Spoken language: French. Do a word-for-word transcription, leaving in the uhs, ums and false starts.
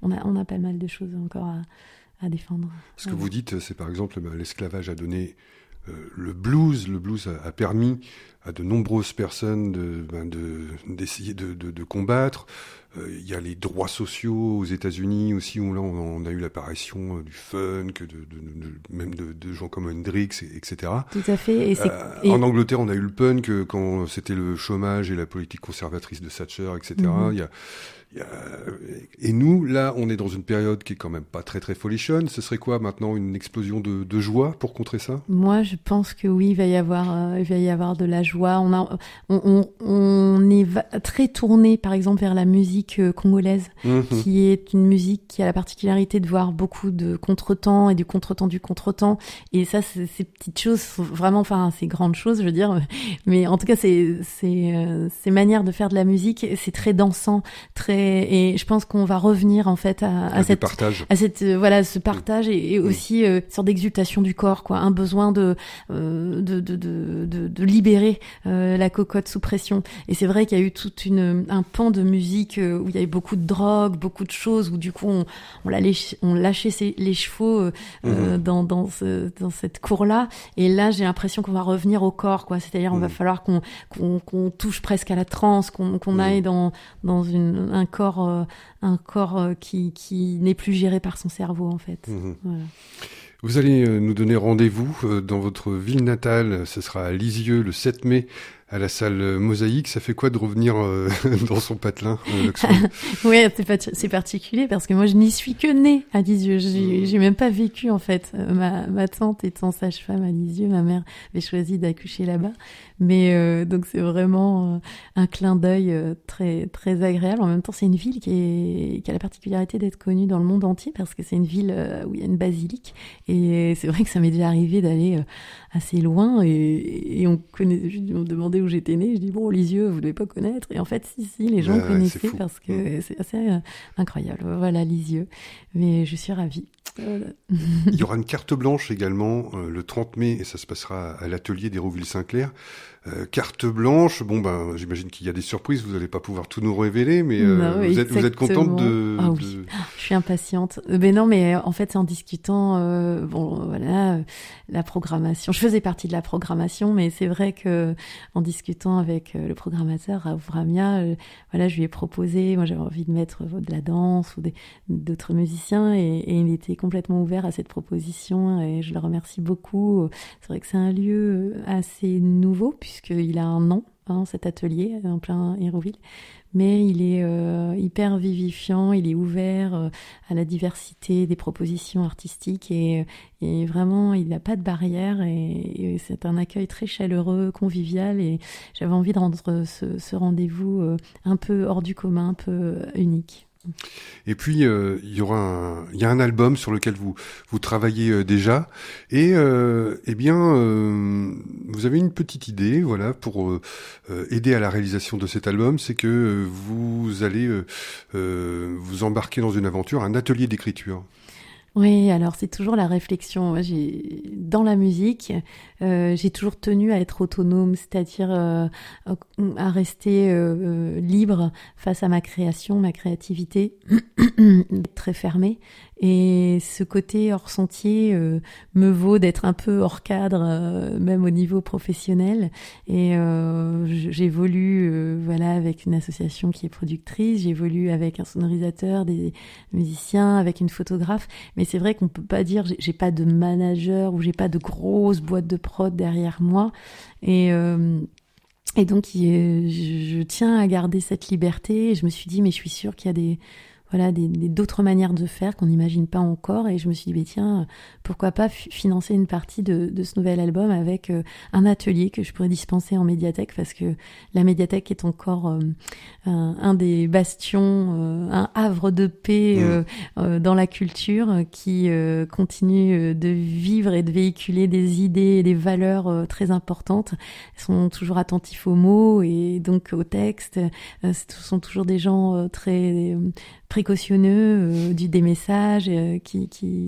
on a, on a pas mal de choses encore à, à défendre. Ce que vous dites, c'est par exemple, ben, l'esclavage a donné euh, le blues. Le blues a, a permis à de nombreuses personnes de, ben, de, d'essayer de, de, de combattre. Il euh, y a les droits sociaux aux États-Unis aussi, où là on, on a eu l'apparition euh, du funk, de, de, de, même de, de gens comme Hendrix, et cetera. Tout à fait. Et c'est, euh, et... En Angleterre, on a eu le punk euh, quand c'était le chômage et la politique conservatrice de Thatcher, et cetera. Mm-hmm. Il y a Il y a... Et nous, là, on est dans une période qui est quand même pas très très folichonne. Ce serait quoi maintenant, une explosion de, de joie pour contrer ça ? Moi, je pense que oui, il va y avoir, euh, il va y avoir de la joie. On a, on, on, on est va- très tourné, par exemple, vers la musique euh, congolaise, mmh. qui est une musique qui a la particularité de voir beaucoup de contretemps et du contretemps du contretemps. Et ça, c'est, ces petites choses, sont vraiment, enfin, ces grandes choses, je veux dire. Mais en tout cas, c'est, c'est, euh, ces manières de faire de la musique, c'est très dansant, très. Et je pense qu'on va revenir en fait à, à, à cette, à cette, euh, voilà, ce partage et, et aussi euh, une sorte d'exultation du corps, quoi, un besoin de, euh, de, de, de, de, de libérer euh, la cocotte sous pression. Et c'est vrai qu'il y a eu toute une, un pan de musique euh, où il y avait beaucoup de drogue, beaucoup de choses où du coup on, on, lâchait, on lâchait ses, les chevaux euh, mmh. dans, dans, ce, dans cette cour-là. Et là, j'ai l'impression qu'on va revenir au corps, quoi. C'est-à-dire, mmh. on va falloir qu'on, qu'on, qu'on touche presque à la transe, qu'on, qu'on mmh. aille dans, dans une, un corps, euh, un corps euh, qui, qui n'est plus géré par son cerveau, en fait. Mmh. Voilà. Vous allez euh, nous donner rendez-vous euh, dans votre ville natale. Ce sera à Lisieux le sept mai à la salle Mosaïque. Ça fait quoi de revenir euh, dans son patelin, euh, Oui, c'est, pas, c'est particulier parce que moi, je n'y suis que née à Lisieux. J'ai, mmh. j'ai même pas vécu, en fait. Ma, ma tante étant sage-femme à Lisieux, ma mère avait choisi d'accoucher là-bas. Mais euh, donc, c'est vraiment euh, un clin d'œil euh, très, très agréable. En même temps, c'est une ville qui, est, qui a la particularité d'être connue dans le monde entier parce que c'est une ville euh, où il y a une basilique. Et c'est vrai que ça m'est déjà arrivé d'aller euh, assez loin et, et on, connaît, on me demandait où j'étais née. Je dis, bon, Lisieux, vous ne devez pas connaître. Et en fait, si, si, les gens ouais, connaissaient ouais, parce que mmh. c'est assez euh, incroyable. Voilà, Lisieux. Mais je suis ravie. Voilà. Il y aura une carte blanche également euh, le trente mai et ça se passera à l'atelier d'Hérouville-Saint-Clair. Euh, carte blanche, bon ben j'imagine qu'il y a des surprises, vous n'allez pas pouvoir tout nous révéler, mais euh, non, vous, êtes, vous êtes contente de... Ah oui, de... je suis impatiente. Euh, ben non, mais en fait c'est en discutant, euh, bon voilà, euh, la programmation. Je faisais partie de la programmation, mais c'est vrai que en discutant avec euh, le programmateur Raouf Ramia, euh, voilà, je lui ai proposé, moi j'avais envie de mettre euh, de la danse ou des, d'autres musiciens, et, et il était complètement ouvert à cette proposition, et je le remercie beaucoup. C'est vrai que c'est un lieu assez nouveau, puisqu'il a un an, hein, cet atelier, en plein Hérouville. Mais il est euh, hyper vivifiant, il est ouvert euh, à la diversité des propositions artistiques et, et vraiment, il n'a pas de barrière et, et c'est un accueil très chaleureux, convivial et j'avais envie de rendre ce, ce rendez-vous euh, un peu hors du commun, un peu unique. Et puis euh, il y aura un, il y a un album sur lequel vous vous travaillez euh, déjà et euh, eh bien euh, vous avez une petite idée voilà pour euh, aider à la réalisation de cet album, c'est que euh, vous allez euh, euh, vous embarquer dans une aventure, un atelier d'écriture. Oui, alors c'est toujours la réflexion. Moi, j'ai dans la musique, euh, j'ai toujours tenu à être autonome, c'est-à-dire euh, à rester euh, libre face à ma création, ma créativité, très fermée. Et ce côté hors sentier euh, me vaut d'être un peu hors cadre, euh, même au niveau professionnel. Et euh, j'évolue, euh, voilà, avec une association qui est productrice. J'évolue avec un sonorisateur, des musiciens, avec une photographe. Mais c'est vrai qu'on peut pas dire, j'ai, j'ai pas de manager ou j'ai pas de grosse boîte de prod derrière moi. Et euh, et donc je, je tiens à garder cette liberté. Et je me suis dit, mais je suis sûre qu'il y a des Voilà, des, des, d'autres manières de faire qu'on n'imagine pas encore. Et je me suis dit, bah, tiens, pourquoi pas f- financer une partie de, de ce nouvel album avec euh, un atelier que je pourrais dispenser en médiathèque, parce que la médiathèque est encore euh, un, un des bastions, euh, un havre de paix euh, euh, dans la culture euh, qui euh, continue de vivre et de véhiculer des idées et des valeurs euh, très importantes. Ils sont toujours attentifs aux mots et donc aux textes. Euh, ce sont toujours des gens euh, très... Euh, précautionneux, euh, du, des messages euh, qui, qui